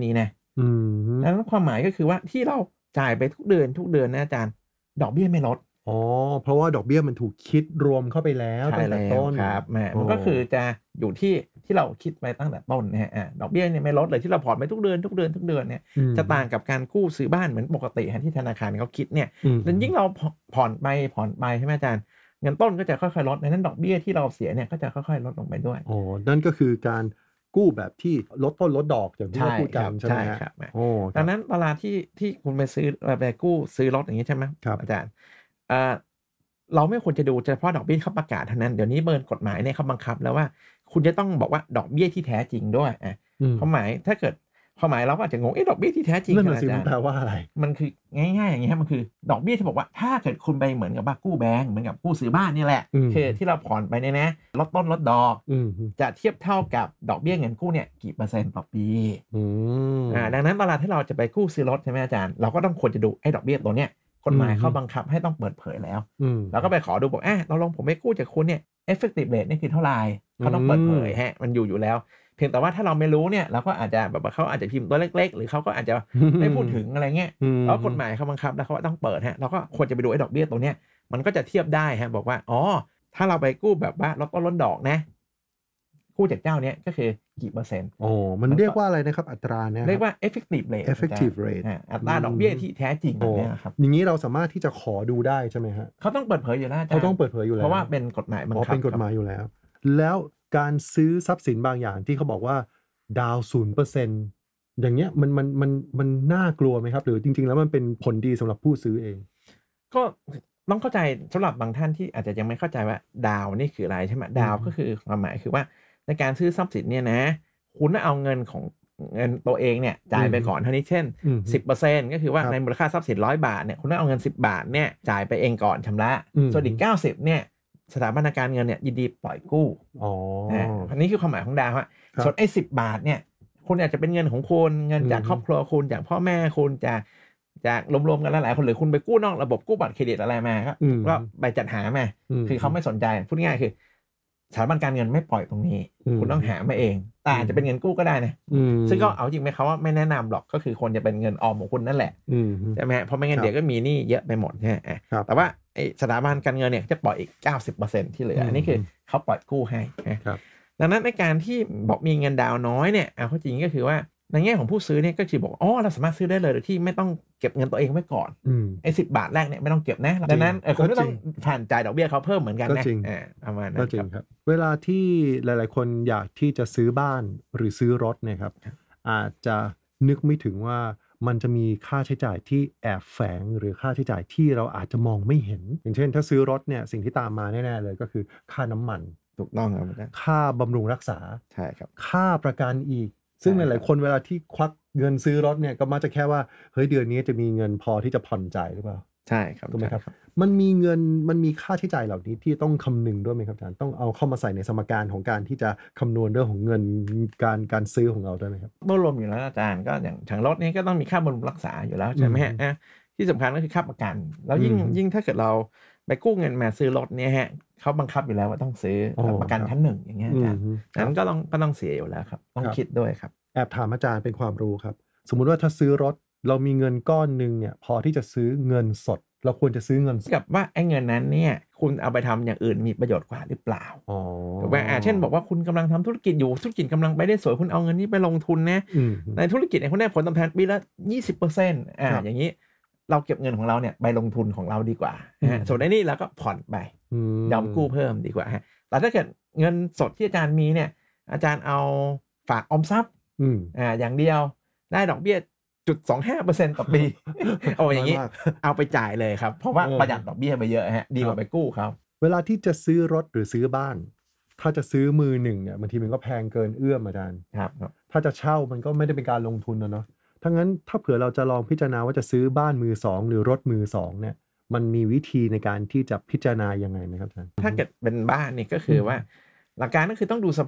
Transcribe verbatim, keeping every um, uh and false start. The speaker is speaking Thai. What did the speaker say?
นี้นะดังนั้นความหมายก็คือว่าที่เราจ่ายไปทุกเดือนทุกเดือนนะอาจารย์ดอกเบี้ยไม่ลดอ๋อเพราะว่าดอกเบี้ยมันถูกคิดรวมเข้าไปแล้วตั้งแต่ต้นครับแม่มันก็คือจะอยู่ที่ที่เราคิดไปตั้งแต่ต้นนะฮะดอกเบี้ยเนี่ยไม่ลดเลยที่เราผ่อนไปทุกเดือนทุกเดือนทุกเดือนเนี่ยจะต่างกับการกู้ซื้อบ้านเหมือนปกติฮะที่ธนาคารเขาคิดเนี่ยแล้วยิ่งเราผ่อนไปผ่อนไปใช่ไหมอาจารย์เงินต้นก็จะค่อยๆลดดังนั้นดอกเบี้ยที่เราเสียเนี่ยก็จะค่อยๆลดลงไปด้วยอ๋อนั่นก็คือการกู้แบบที่ลดต้นลดดอกอย่างที่เราพูดกันใช่ไหมครับโอ้ดังนั้นเวลาที่ที่คุณไปซื้อไปกู้ซื้อรถอย่างนี้ใช่ไหมอาจารย์เราไม่ควรจะดูเฉพาะดอกเบี้ยเขาประกาศเท่านั้นเดี๋ยวนี้เบิร์นกฎหมายเนี่ยเขาบังคับแล้วว่าคุณจะต้องบอกว่าดอกเบี้ยที่แท้จริงด้วยอ่ะความหมายถ้าเกิดความหมายเราก็อาจจะงงเอ๊ะดอกเบี้ยที่แท้จริงนั่นน่ะสิมันแปลว่าอะไรมันคือง่ายๆอย่างเงี้ยมันคือดอกเบี้ยที่บอกว่าถ้าเกิดคุณไปเหมือนกับว่ากู้แบงก์เหมือนกับกู้ซื้อบ้านนี่แหละคือที่เราผ่อนไปเนี่ยนะลดต้นลดดอกจะเทียบเท่ากับดอกเบี้ยเงินกู้เนี่ยกี่เปอร์เซ็นต์ต่อปีอ่าดังนั้นเวลาที่เราจะไปกู้ซื้อรถใช่ไหมอาจารย์เราก็ต้องควรจะดูไอ้ดอกเบี้ยตัวเนี้ยกฎหมายเขาบังคับให้ต้องเปิดเผยแล้วแล้วก็ไปขอดูบอกอ่ะเราลงผมไปกู้จากคุณเนี่ย effective rate นี่คือเท่าไหร่เขาต้องเปิดเผยฮะมันอยู่อยู่แล้วเพียงแต่ว่าถ้าเราไม่รู้เนี่ยเราก็อาจจะแบบว่าเขาอาจจะพิมพ์ตัวเล็กๆหรือเขาก็อาจจะไม่พูดถึงอะไรเงี้ยแล้วกฎหมายเขาบังคับแล้วเขาต้องเปิดฮะเราก็ควรจะไปดูไอ้ดอกเบี้ยตัวเนี้ยมันก็จะเทียบได้ฮะบอกว่าอ๋อถ้าเราไปกู้แบบว่าลดต้นลดดอกนะกู้จากเจ้าเนี้ยก็คือกี่เปอร์เซ็นต์โอ้มันเรียกว่าอะไรนะครับอัตราเนี่ยเรียกว่า effective rate effective rate อัตราดอกเบี้ยที่แท้จริงเนี่ยครับอย่างนี้เราสามารถที่จะขอดูได้ใช่ไหมฮะเขาต้องเปิดเผยอยู่แล้วเขาต้องเปิดเผยอยู่แล้วเพราะว่าเป็นกฎหมายบังคับเป็นกฎหมายอยู่แล้วแล้วการซื้อทรัพย์สินบางอย่างที่เขาบอกว่าดาวศูนย์เปอร์เซ็นต์อย่างเงี้ยมันมันมันมันน่ากลัวไหมครับหรือจริงๆแล้วมันเป็นผลดีสำหรับผู้ซื้อเองก็ต้องเข้าใจสำหรับบางท่านที่อาจจะยังไม่เข้าใจว่าดาวนี่คืออะไรใช่ไหมดาวก็คือความหมายคือว่าในการซื้อทรัพย์สินเนี่ยนะคุณเอาเงินของเงินตัวเองเนี่ยจ่ายไปก่อนเท่านี้เช่น สิบเปอร์เซ็นต์ ก็คือว่าในมูลค่าทรัพย์สินร้อยบาทเนี่ยคุณต้องเอาเงินสิบบาทเนี่ยจ่ายไปเองก่อนชำระส่วนอีกเก้าสิบเนี่ยสถาบันการเงินเนี่ยยินดีปล่อยกู้อ๋ออันนี้คือความหมายของดาวฮะส่วนไอ้สิบบาทเนี่ยคุณอาจจะเป็นเงินของคุณเงินจากครอบครัวคุณจากพ่อแม่คุณจากจากรวมๆกันหลายๆคนหรือคุณไปกู้นอกระบบกู้บัตรเครดิตอะไรมาก็ไปจัดหามาคือเขาไม่สนใจพูดง่ายๆคือสถาบันการเงินไม่ปล่อยตรงนี้คุณต้องหามาเองแต่อาจจะเป็นเงินกู้ก็ได้นะซึ่งก็เอาจริงไหมเขาว่าไม่แนะนำหรอกก็คือควรจะเป็นเงินออมของคุณนั่นแหละใช่ไหมเพราะไม่งั้นเดี๋ยวก็มีหนี้เยอะไปหมดใช่ไหมแต่ว่าไอ้สถาบันการเงินเนี่ยจะปล่อยอีก เก้าสิบเปอร์เซ็นต์ ที่เหลืออันนี้คือเขาปล่อยกู้ให้ดังนั้นในการที่บอกมีเงินดาวน้อยเนี่ยเอาเข้าจริงก็คือว่าในแง่ของผู้ซื้อเนี่ยก็คือบอกอ๋อเราสามารถซื้อได้เลยโดยที่ไม่ต้องเก็บเงินตัวเองไว้ก่อนไอ้สิบบาทแรกเนี่ยไม่ต้องเก็บนะดังนั้นคุณไม่ต้องผ่านจ่ายดอกเบี้ยเขาเพิ่มเหมือนกันนะประมาณนั้นครับเวลาที่หลายๆคนอยากที่จะซื้อบ้านหรือซื้อรถเนี่ยครับอาจจะนึกไม่ถึงว่ามันจะมีค่าใช้จ่ายที่แอบแฝงหรือค่าใช้จ่ายที่เราอาจจะมองไม่เห็นอย่างเช่นถ้าซื้อรถเนี่ยสิ่งที่ตามมาแน่ๆเลยก็คือค่าน้ำมันถูกต้องครับค่าบำรุงรักษาใช่ครับค่าประกันอีกซึ่งหลายๆคนเวลาที่ควักเงินซื้อรถเนี่ยก็มักจะแค่ว่าเฮ้ยเดือนนี้จะมีเงินพอที่จะผ่อนจ่ายหรือเปล่าใช่ครับถูกไหมครับมันมีเงินมันมีค่าใช้จ่ายเหล่านี้ที่ต้องคำนึงด้วยไหมครับอาจารย์ต้องเอาเข้ามาใส่ในสมการของการที่จะคำนวณเรื่องของเงินการการซื้อของเราด้วยไหมครับรวมอยู่แล้วอาจารย์ก็อย่างทางรถนี้ก็ต้องมีค่าบำรุงรักษาอยู่แล้วใช่ไหมฮะที่สำคัญก็คือค่าประกันแล้วยิ่งยิ่งถ้าเกิดเราไปกู้เงินมาซื้อรถเนี่ยฮะเขาบังคับอยู่แล้วว่าต้องซื้อประกันชั้นหนึ่งอย่างเงี้ยอาจารย์นั้นก็ต้องก็ต้องเสียอยู่แล้วครับต้องคิดด้วยครับแอบถามอาจารย์เป็นความรู้ครับสมมุติว่าถ้าซื้อรถเรามีเงินก้อนนึงเนี่ยพอที่จะซื้อเงินสดเราควรจะซื้อเงินกับว่าไอ้เงินนั้นเนี่ยคุณเอาไปทำอย่างอื่นมีประโยชน์กว่าหรือเปล่าถูกไหมอ่าเช่นบอกว่าคุณกำลังทำธุรกิจอยู่ธุรกิจกำลังไปได้สวยคุณเอาเงินนี้ไปลงทุนนะในธุรกิจเนี่ยคุณได้ผลตอบแทนปีละ ยี่สิบเปอร์เซ็นต์ อ่าอย่างนี้เราเก็บเงินของเราเนี่ยไปลงทุนของเราดีกว่าฮะส่วนไอ้นี่เราก็ผ่อนไปยอมกู้เพิ่มดีกว่าฮะแต่ถ้าเกิดเงินสดที่อาจารย์มีเนี่ยอาจารย์เอาฝากออมทรัพย์อ่าอย่างเดียวได้ดอกเบี้ยจุดสองห้าเปอร์เซ็นต์ต่อปีโอ้อย่างนี้เอาไปจ่ายเลยครับเพราะว่าประหยัดดอกเบี้ยไปเยอะฮะดีกว่าไปกู้เขาเวลาที่จะซื้อรถหรือซื้อบ้านถ้าจะซื้อมือหนึ่งเนี่ยบางทีมันก็แพงเกินเอื้อมอาจารย์ครับถ้าจะเช่ามันก็ไม่ได้เป็นการลงทุนนะเนาะถ้างั้นถ้าเผื่อเราจะลองพิจารณาว่าจะซื้อบ้านมือสองหรือรถมือสองเนี่ยมันมีวิธีในการที่จะพิจารณายังไงไหมครับอาจารย์ถ้าเกิดเป็นบ้านนี่ก็คือว่าหลักการก็คือต้องดูส